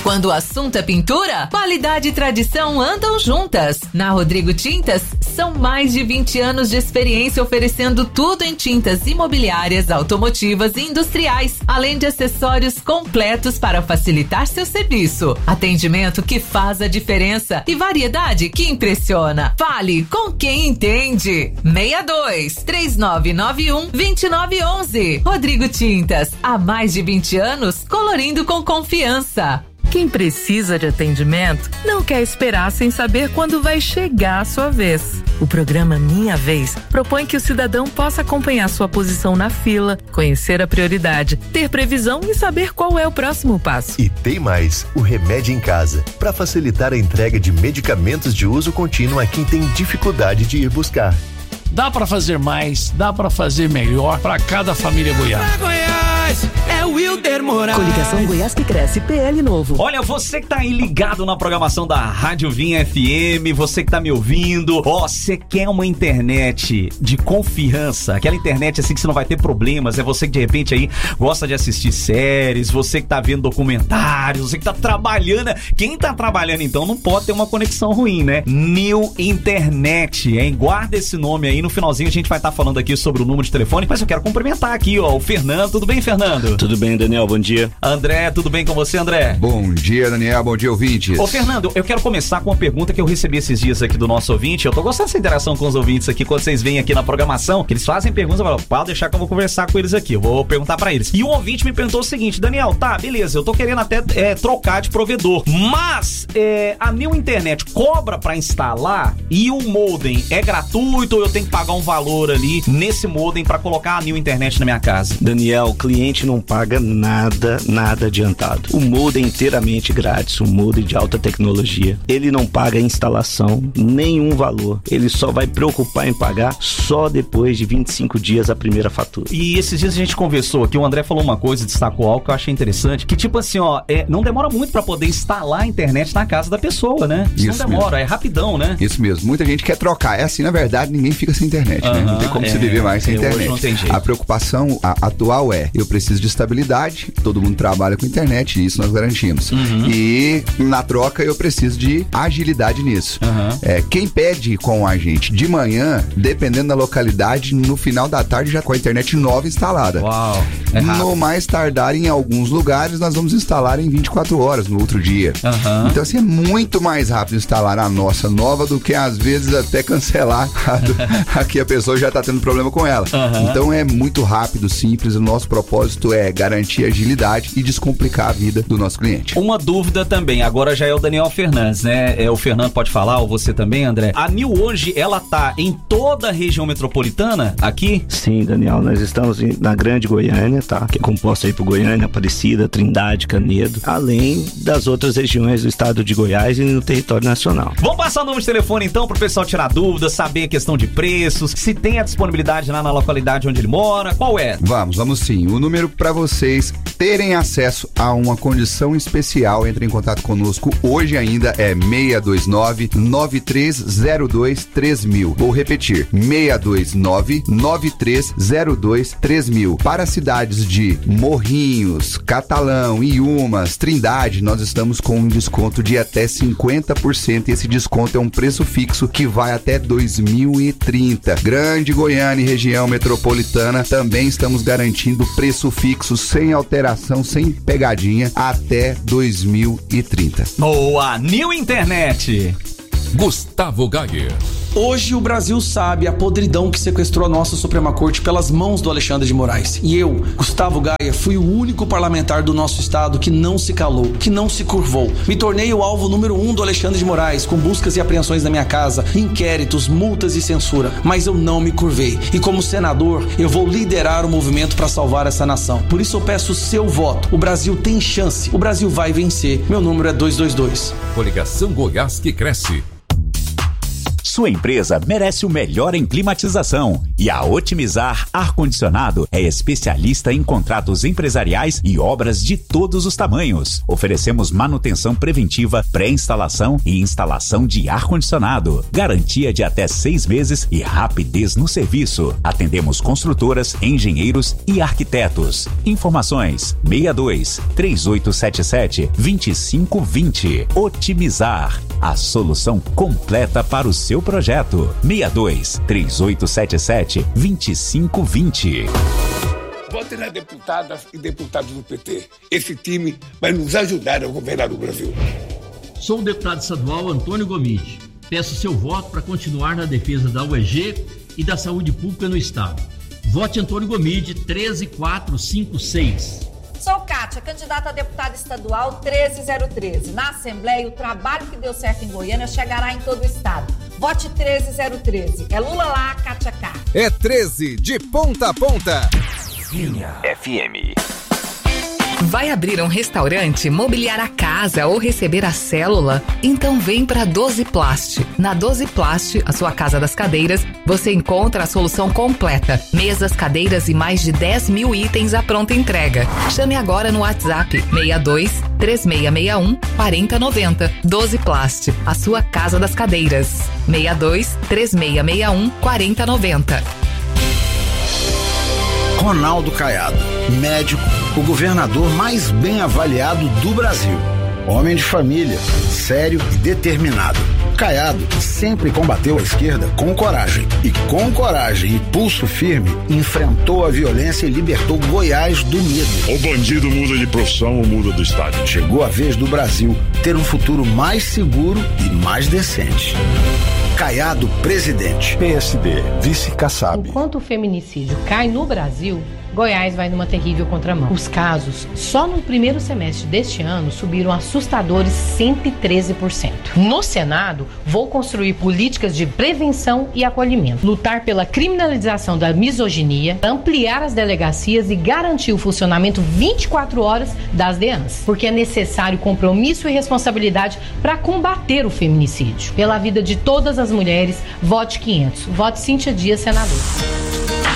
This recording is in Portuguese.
quando o assunto é pintura, qualidade e tradição andam juntas. Na Rodrigo Tintas, são mais de 20 anos de experiência oferecendo tudo em tintas imobiliárias, automotivas e industriais, além de acessórios completos para facilitar seu serviço. Atendimento que faz a diferença e variedade que impressiona. Fale com quem entende. 62-3991-2911. Rodrigo Tintas, há mais de 20 anos, colorindo com confiança. Quem precisa de atendimento não quer esperar sem saber quando vai chegar a sua vez. O programa Minha Vez propõe que o cidadão possa acompanhar sua posição na fila, conhecer a prioridade, ter previsão e saber qual é o próximo passo. E tem mais, o Remédio em Casa, para facilitar a entrega de medicamentos de uso contínuo a quem tem dificuldade de ir buscar. Dá para fazer mais, dá para fazer melhor para cada família goiana. É o Wilder Moraes. Coligação Goiás que cresce, PL novo. Olha, você que tá aí ligado na programação da Rádio Vinha FM, você que tá me ouvindo, você quer uma internet de confiança, aquela internet assim que você não vai ter problemas, é você que de repente aí gosta de assistir séries, você que tá vendo documentários, você que tá trabalhando, quem tá trabalhando então não pode ter uma conexão ruim, né? New Internet, hein? Guarda esse nome aí, no finalzinho a gente vai estar falando aqui sobre o número de telefone, mas eu quero cumprimentar aqui, ó, o Fernando. Tudo bem, Fernando? Tudo bem, Daniel, bom dia. André, tudo bem com você, André? Bom dia, Daniel, bom dia, ouvintes. Ô, Fernando, eu quero começar com uma pergunta que eu recebi esses dias aqui do nosso ouvinte. Eu tô gostando dessa interação com os ouvintes aqui, quando vocês vêm aqui na programação, que eles fazem perguntas, eu falo, pode deixar que eu vou conversar com eles aqui, eu vou perguntar pra eles. E um ouvinte me perguntou o seguinte: Daniel, tá, beleza, eu tô querendo até trocar de provedor, mas a New Internet cobra pra instalar e o modem é gratuito ou eu tenho que pagar um valor ali nesse modem pra colocar a New Internet na minha casa? Daniel, o cliente não paga nada adiantado. O modem é inteiramente grátis, um modem de alta tecnologia. Ele não paga instalação, nenhum valor. Ele só vai preocupar em pagar só depois de 25 dias a primeira fatura. E esses dias a gente conversou aqui, o André falou uma coisa, destacou algo que eu achei interessante, que tipo assim, ó, não demora muito pra poder instalar a internet na casa da pessoa, né? Isso não demora, mesmo. É rapidão, né? Isso mesmo, muita gente quer trocar. É assim, na verdade, ninguém fica sem internet, né? Não tem como se viver mais sem internet. Hoje não tem jeito. A preocupação atual eu preciso de estabilidade, todo mundo trabalha com internet e isso nós garantimos. E na troca eu preciso de agilidade nisso. Quem pede com a gente de manhã, dependendo da localidade, no final da tarde já com a internet nova instalada. Uau! No mais tardar, em alguns lugares, nós vamos instalar em 24 horas no outro dia. Então assim, é muito mais rápido instalar a nossa nova do que às vezes até cancelar a que a pessoa já está tendo problema com ela. Então é muito rápido, simples. O nosso propósito é garantir agilidade e descomplicar a vida do nosso cliente. Uma dúvida também, agora já é o Daniel Fernandes, né? O Fernando pode falar, ou você também, André. A New hoje, ela tá em toda a região metropolitana aqui? Sim, Daniel, nós estamos na Grande Goiânia, tá? Que é composta aí por Goiânia, Aparecida, Trindade, Canedo, além das outras regiões do estado de Goiás e no território nacional. Vamos passar o número de telefone então pro pessoal tirar dúvidas, saber a questão de preços, se tem a disponibilidade lá na localidade onde ele mora, qual é? Vamos sim. O número para vocês terem acesso a uma condição especial, entre em contato conosco hoje ainda, é 629-9302-3000. Vou repetir, 629-9302-3000. Para cidades de Morrinhos, Catalão, Iumas, Trindade, nós estamos com um desconto de até 50%. Esse desconto é um preço fixo que vai até 2030. Grande Goiânia e região metropolitana, também estamos garantindo preço fixo, sem alteração, sem pegadinha, até 2030. Boa! New Internet! Gustavo Gayer. Hoje o Brasil sabe a podridão que sequestrou a nossa Suprema Corte pelas mãos do Alexandre de Moraes. E eu, Gustavo Gayer, fui o único parlamentar do nosso estado que não se calou, que não se curvou. Me tornei o alvo número 1 do Alexandre de Moraes, com buscas e apreensões na minha casa, inquéritos, multas e censura. Mas eu não me curvei. E como senador, eu vou liderar o movimento para salvar essa nação. Por isso eu peço o seu voto. O Brasil tem chance. O Brasil vai vencer. Meu número é 222. Coligação Goiás que cresce. Sua empresa merece o melhor em climatização e a Otimizar Ar-Condicionado é especialista em contratos empresariais e obras de todos os tamanhos. Oferecemos manutenção preventiva, pré-instalação e instalação de ar-condicionado. Garantia de até 6 meses e rapidez no serviço. Atendemos construtoras, engenheiros e arquitetos. Informações 62 3877 2520. Otimizar, a solução completa para o seu projeto. 62 3877 2520. Vote nas deputadas e deputados do PT. Esse time vai nos ajudar a governar o Brasil. Sou o deputado estadual Antônio Gomide. Peço seu voto para continuar na defesa da UEG e da saúde pública no estado. Vote Antônio Gomide 13456. Sou Kátia, candidata a deputada estadual 13013. Na Assembleia, o trabalho que deu certo em Goiânia chegará em todo o estado. Vote 13013. É Lula lá, Kátia cá. É 13 de ponta a ponta. Vinha FM. Vai abrir um restaurante, mobiliar a casa ou receber a célula? Então vem para 12 Plast. Na 12 Plast, a sua casa das cadeiras, você encontra a solução completa. Mesas, cadeiras e mais de 10 mil itens à pronta entrega. Chame agora no WhatsApp 62 3661 4090. 12 Plast, a sua casa das cadeiras. 62 3661 4090. Ronaldo Caiado, médico, o governador mais bem avaliado do Brasil. Homem de família, sério e determinado. Caiado sempre combateu a esquerda com coragem. E com coragem e pulso firme, enfrentou a violência e libertou Goiás do medo. O bandido muda de profissão ou muda do estado. Chegou a vez do Brasil ter um futuro mais seguro e mais decente. Caiado, presidente. PSD, vice Kassab. Enquanto o feminicídio cai no Brasil, Goiás vai numa terrível contramão. Os casos, só no primeiro semestre deste ano, subiram assustadores 113%. No Senado, vou construir políticas de prevenção e acolhimento, lutar pela criminalização da misoginia, ampliar as delegacias e garantir o funcionamento 24 horas das DEANs, porque é necessário compromisso e responsabilidade para combater o feminicídio. Pela vida de todas as mulheres, vote 500. Vote Cíntia Dias, senador.